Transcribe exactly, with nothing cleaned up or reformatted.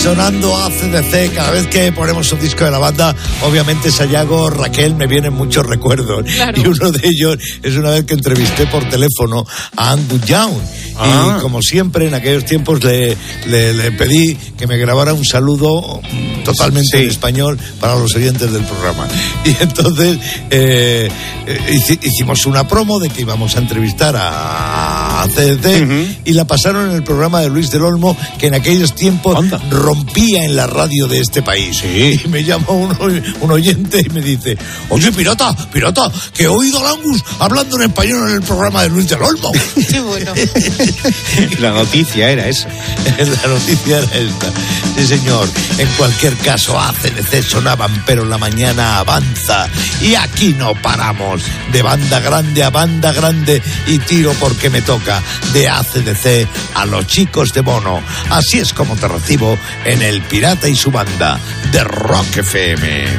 sonando A C D C. Cada vez que ponemos un disco de la banda, obviamente Sayago, Raquel, me vienen muchos recuerdos. Claro. Y uno de ellos es una vez que entrevisté por teléfono a Angus Young. Ah. Y como siempre, en aquellos tiempos le, le, le pedí que me grabara un saludo totalmente Sí. en español para los oyentes del programa. Y entonces eh, eh, hicimos una promo de que íbamos a entrevistar a, a C D C, Uh-huh. y la pasaron en el programa de Luis del Olmo, que en aquellos tiempos Anda. rompía en la radio de este país. Sí. Y me llama un, un oyente y me dice: oye, pirata, pirata, que he oído a Angus hablando en español en el programa de Luis del Olmo. Qué bueno. La noticia era esa. La noticia era esta. Sí, señor. En cualquier caso, A C D C sonaban, pero la mañana avanza. Y aquí no paramos. De banda grande a banda grande, y tiro porque me toca. De A C D C a los chicos de Mono. Así es como te recibo en El Pirata y su banda de Rock F M.